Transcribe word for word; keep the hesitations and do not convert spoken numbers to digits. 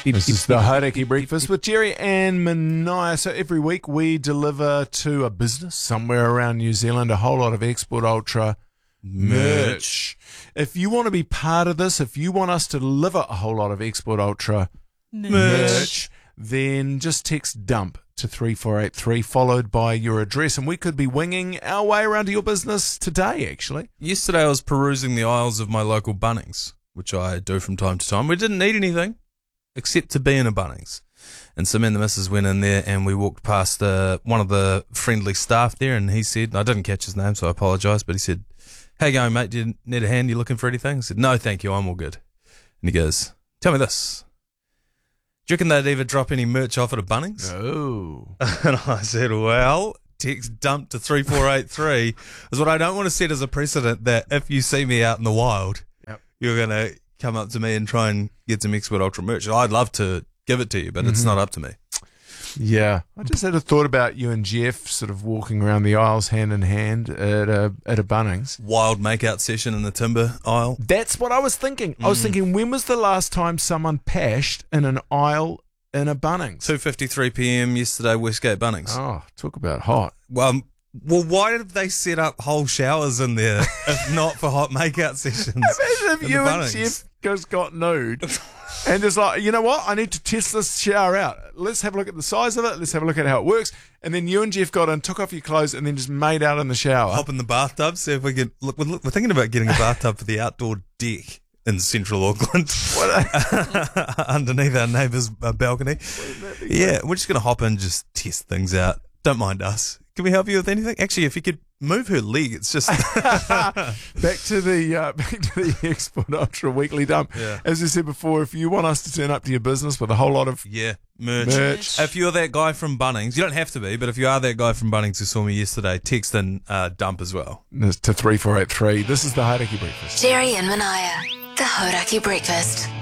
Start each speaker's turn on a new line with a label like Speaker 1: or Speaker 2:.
Speaker 1: This is the Hauraki Breakfast with Jerry and Mania. So every week we deliver to a business somewhere around New Zealand a whole lot of Export Ultra merch. If you want to be part of this, if you want us to deliver a whole lot of Export Ultra merch, merch then just text DUMP to three four eight three, followed by your address, and we could be winging our way around to your business today, actually.
Speaker 2: Yesterday I was perusing the aisles of my local Bunnings, which I do from time to time. We didn't need anything except to be in a Bunnings. And so me and the missus went in there and we walked past uh, one of the friendly staff there, and he said, I didn't catch his name, so I apologise, but he said, how you going, mate? Do you need a hand? You looking for anything? I said, no, thank you, I'm all good. And he goes, tell me this. Do you reckon they'd ever drop any merch off at a Bunnings?
Speaker 1: Oh.
Speaker 2: And I said, well, text DUMP to three four eight three is what I don't want to set as a precedent that if you see me out in the wild, yep, you're going to come up to me and try and get some Export Ultra merch. I'd love to give it to you, but mm-hmm. it's not up to me.
Speaker 1: Yeah. I just had a thought about you and Jeff sort of walking around the aisles hand in hand at a, at a Bunnings.
Speaker 2: Wild makeout session in the timber aisle.
Speaker 1: That's what I was thinking. Mm. I was thinking, when was the last time someone pashed in an aisle in a Bunnings?
Speaker 2: two fifty-three p.m. yesterday, Westgate Bunnings.
Speaker 1: Oh, talk about hot.
Speaker 2: Well, well, why did they set up whole showers in there if not for hot makeout sessions?
Speaker 1: Imagine if you and Jeff just got nude and just like, you know what, I need to test this shower out. Let's have a look at the size of it. Let's have a look at how it works. And then you and Jeff got in, took off your clothes, and then just made out in the shower.
Speaker 2: Hop in the bathtub, see if we can. Look, we're, we're thinking about getting a bathtub for the outdoor deck in central Auckland. Underneath our neighbour's uh, balcony. Yeah, we're just going to hop in, just test things out. Don't mind us. Can we help you with anything? Actually, if you could move her leg, it's just
Speaker 1: back to the uh, back to the Export Ultra Weekly Dump.
Speaker 2: Yeah.
Speaker 1: As I said before, if you want us to turn up to your business with a whole lot of
Speaker 2: yeah merch.
Speaker 1: merch,
Speaker 2: if you're that guy from Bunnings, you don't have to be, but if you are that guy from Bunnings who saw me yesterday, text in uh, DUMP as well
Speaker 1: to three four eight three. This is the Hauraki Breakfast.
Speaker 3: Jerry and Mania, the Hauraki Breakfast.